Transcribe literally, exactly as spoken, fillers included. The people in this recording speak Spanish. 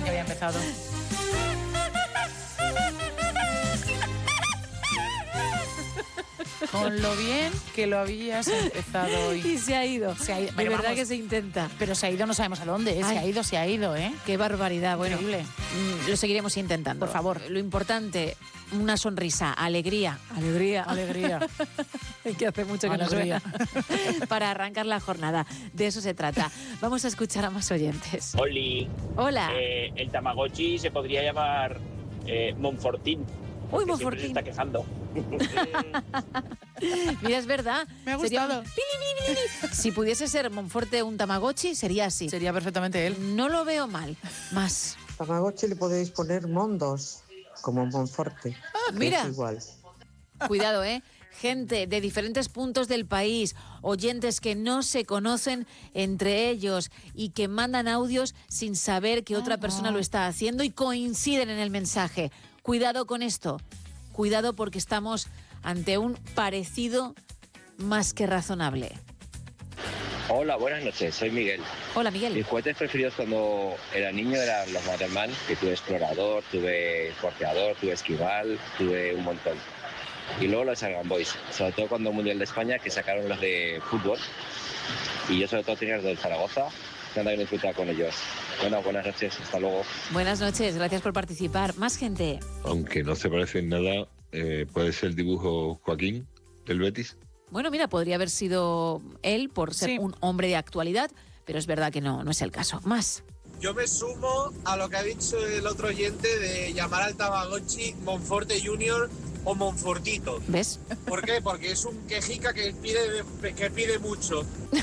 que había empezado. Con lo bien que lo habías empezado hoy. Y se ha ido. Se ha ido. De Pero verdad vamos, que se intenta. Pero se ha ido, no sabemos a dónde. ¿eh? Se ha ido, se ha ido, ¿eh? Qué barbaridad. Bueno, Increíble. mm, lo seguiremos intentando. Por favor. Lo importante, una sonrisa, alegría. Alegría. Alegría. Que hace mucho que no Alegría. suena. Para arrancar la jornada. De eso se trata. Vamos a escuchar a más oyentes. Oli. Hola. Eh, el Tamagotchi se podría llamar eh, Monfortín. Uy, que siempre se Monfortín. está quejando. Mira, es verdad. Me ha Sería gustado. un pili, pili, pili. Si pudiese ser Monforte un Tamagotchi, sería así. Sería perfectamente él. No lo veo mal. Más. Tamagotchi le podéis poner Mondos, como Monforte. Ah, mira. Es igual. Cuidado, ¿eh? Gente de diferentes puntos del país, oyentes que no se conocen entre ellos y que mandan audios sin saber que otra persona lo está haciendo y coinciden en el mensaje. Cuidado con esto. Cuidado porque estamos ante un parecido más que razonable. Hola, buenas noches, soy Miguel. Hola, Miguel. Mis juguetes preferidos cuando era niño eran los Waterman, que tuve explorador, tuve forjeador, tuve esquival, tuve un montón. Y luego los Argan Boys, sobre todo cuando el Mundial de España, que sacaron los de fútbol. Y yo sobre todo tenía los del Zaragoza, que anda bien disfrutar con ellos. Bueno, buenas noches, hasta luego. Buenas noches, gracias por participar. Más gente. Aunque no se parece en nada, eh, puede ser el dibujo Joaquín del Betis. Bueno, mira, podría haber sido él por ser Sí. un hombre de actualidad, pero es verdad que no, no es el caso. Más. Yo me sumo a lo que ha dicho el otro oyente de llamar al Tamagotchi Monforte Junior o Monfortito. ¿Ves? ¿Por qué? Porque es un quejica que pide, que pide mucho.